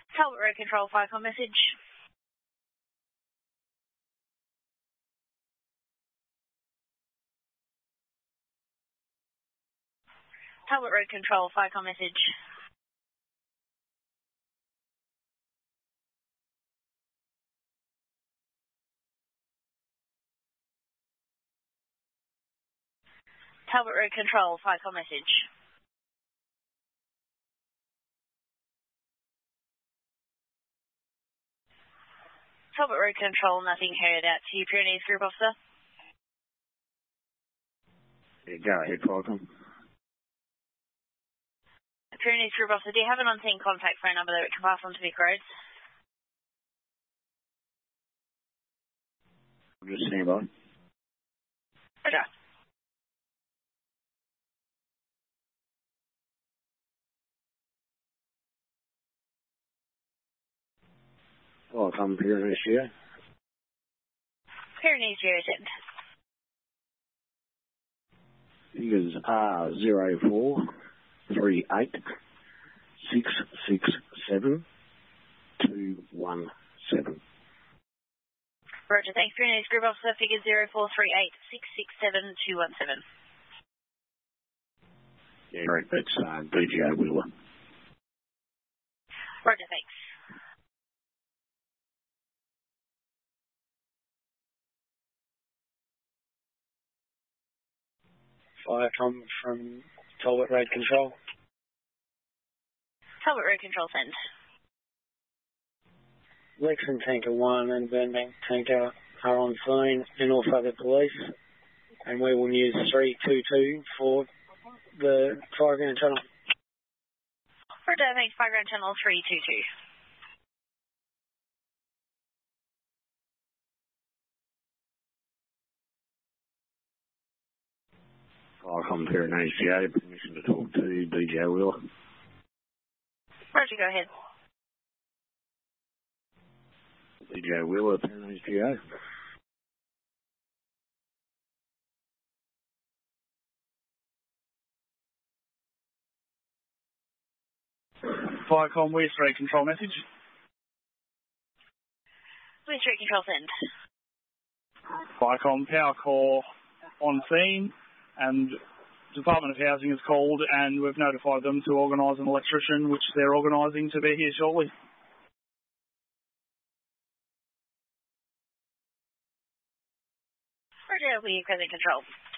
Talbot Road Control, Firecom message. Talbot Road Control, Firecom message. Talbot Road Control, Firecom message. Talbot Road Control, nothing heard out to you, Pyrenees Group Officer. Yeah, go ahead, Firecom. Pyrenees Group Officer, do you have an on-scene contact phone number that we can pass on to Vic Roads? I'm just standing by. Roger. Firecom, Pyrenees GA. Pyrenees GA send. Figures are 0438667217. Roger, thanks. Pyrenees Group Officer, figure 0438667217. Yeah, right, that's DGA Wheeler. Roger, thanks. Firecom from Talbot Road Control. Talbot Road Control, send. Lexington Tanker 1 and Burnbank Tanker are on scene and all other police, and we will use 322 for the fireground tunnel. Roger, thanks. Fireground channel 322. Firecom, Pyrenees GA, permission to talk to DGA Wheeler. Roger, go ahead. DGA Wheeler, Pyrenees GA. Firecom, West Road Control message. West Road Control, send. Firecom, Power Core on scene, and Department of Housing has called, and we've notified them to organise an electrician, which they're organising to be here shortly. Roger, we present control.